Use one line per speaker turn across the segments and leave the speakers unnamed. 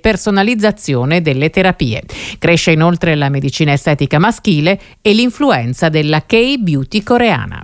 personalizzazione delle terapie. Cresce inoltre la medicina estetica maschile e l'influenza della K-beauty coreana.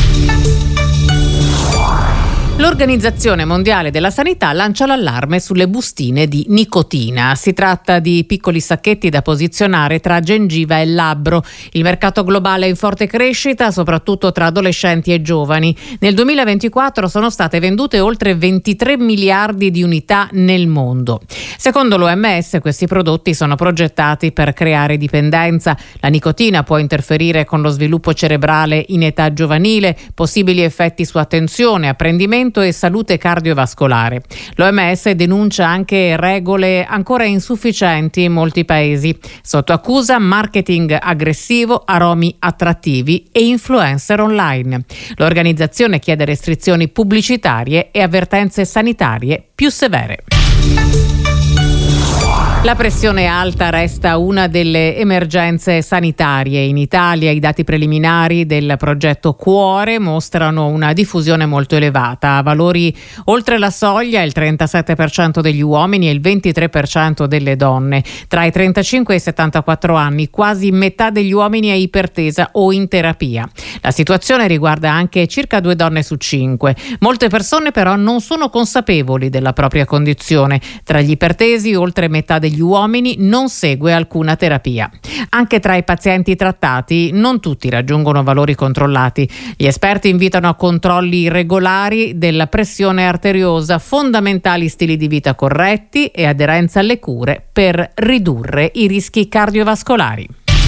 L'Organizzazione Mondiale della Sanità lancia l'allarme sulle bustine di nicotina. Si tratta di piccoli sacchetti da posizionare tra gengiva e labbro. Il mercato globale è in forte crescita, soprattutto tra adolescenti e giovani. Nel 2024 sono state vendute oltre 23 miliardi di unità nel mondo. Secondo l'OMS, questi prodotti sono progettati per creare dipendenza. La nicotina può interferire con lo sviluppo cerebrale in età giovanile, possibili effetti su attenzione, apprendimento e salute cardiovascolare. L'OMS denuncia anche regole ancora insufficienti in molti paesi. Sotto accusa marketing aggressivo, aromi attrattivi e influencer online. L'organizzazione chiede restrizioni pubblicitarie e avvertenze sanitarie più severe. La pressione alta resta una delle emergenze sanitarie in Italia. I dati preliminari del progetto Cuore mostrano una diffusione molto elevata. A valori oltre la soglia il 37% degli uomini e il 23% delle donne. Tra i 35 e i 74 anni quasi metà degli uomini è ipertesa o in terapia. La situazione riguarda anche circa 2 donne su 5. Molte persone però non sono consapevoli della propria condizione. Tra gli ipertesi oltre metà degli uomini non segue alcuna terapia. Anche tra i pazienti trattati non tutti raggiungono valori controllati. Gli esperti invitano a controlli regolari della pressione arteriosa, fondamentali stili di vita corretti e aderenza alle cure per ridurre i rischi cardiovascolari.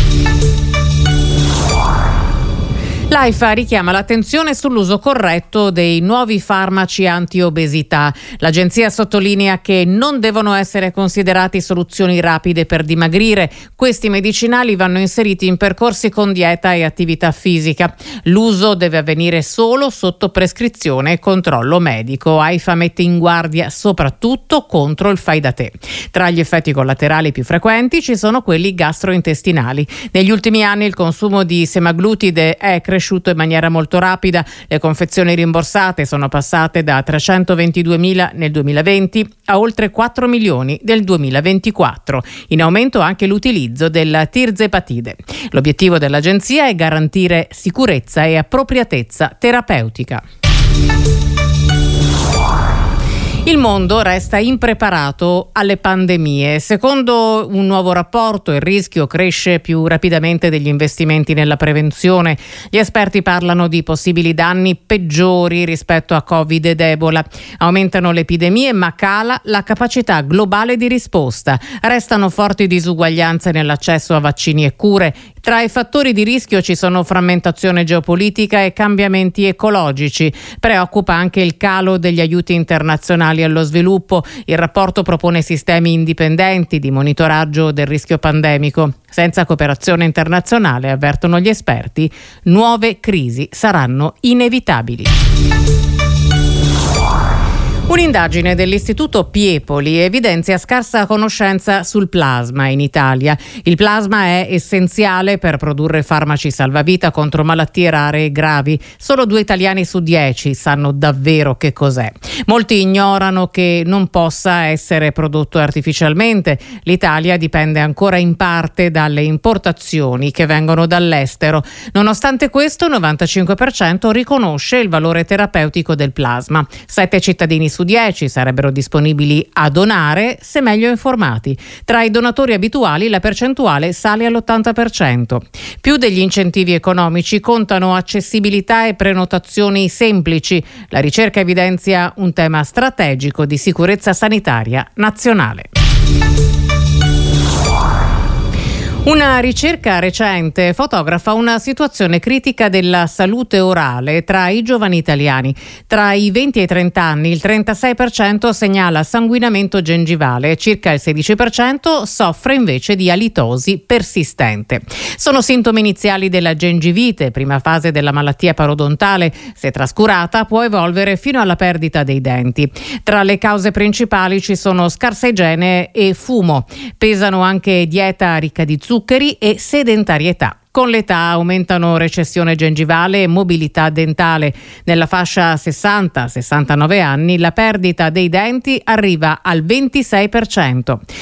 L'AIFA richiama l'attenzione sull'uso corretto dei nuovi farmaci anti-obesità. L'agenzia sottolinea che non devono essere considerati soluzioni rapide per dimagrire. Questi medicinali vanno inseriti in percorsi con dieta e attività fisica. L'uso deve avvenire solo sotto prescrizione e controllo medico. AIFA mette in guardia soprattutto contro il fai da te. Tra gli effetti collaterali più frequenti ci sono quelli gastrointestinali. Negli ultimi anni il consumo di semaglutide è cresciuto in maniera molto rapida. Le confezioni rimborsate sono passate da 322.000 nel 2020 a oltre 4 milioni nel 2024. In aumento anche l'utilizzo della tirzepatide. L'obiettivo dell'agenzia è garantire sicurezza e appropriatezza terapeutica. Il mondo resta impreparato alle pandemie. Secondo un nuovo rapporto, il rischio cresce più rapidamente degli investimenti nella prevenzione. Gli esperti parlano di possibili danni peggiori rispetto a Covid ed Ebola. Aumentano le epidemie, ma cala la capacità globale di risposta. Restano forti disuguaglianze nell'accesso a vaccini e cure. Tra i fattori di rischio ci sono frammentazione geopolitica e cambiamenti ecologici. Preoccupa anche il calo degli aiuti internazionali allo sviluppo. Il rapporto propone sistemi indipendenti di monitoraggio del rischio pandemico. Senza cooperazione internazionale, avvertono gli esperti, nuove crisi saranno inevitabili. Un'indagine dell'Istituto Piepoli evidenzia scarsa conoscenza sul plasma in Italia. Il plasma è essenziale per produrre farmaci salvavita contro malattie rare e gravi. Solo 2 italiani su 10 sanno davvero che cos'è. Molti ignorano che non possa essere prodotto artificialmente. L'Italia dipende ancora in parte dalle importazioni che vengono dall'estero. Nonostante questo, il 95% riconosce il valore terapeutico del plasma. 7 cittadini su 10 sarebbero disponibili a donare se meglio informati. Tra i donatori abituali la percentuale sale all'80%. Più degli incentivi economici contano accessibilità e prenotazioni semplici. La ricerca evidenzia un tema strategico di sicurezza sanitaria nazionale. Una ricerca recente fotografa una situazione critica della salute orale tra i giovani italiani. Tra i 20 e i 30 anni il 36% segnala sanguinamento gengivale, circa il 16% soffre invece di alitosi persistente. Sono sintomi iniziali della gengivite, prima fase della malattia parodontale. Se trascurata può evolvere fino alla perdita dei denti. Tra le cause principali ci sono scarsa igiene e fumo. Pesano anche dieta ricca di zuccheri e sedentarietà. Con l'età aumentano recessione gengivale e mobilità dentale. Nella fascia 60-69 anni la perdita dei denti arriva al 26%.